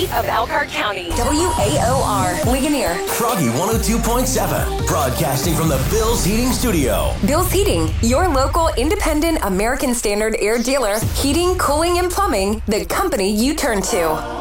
of Elkhart County. WAOR, Ligonier. Froggy 102.7, broadcasting from the Bill's Heating Studio. Bill's Heating, your local independent American Standard air dealer. Heating, cooling, and plumbing, the company you turn to.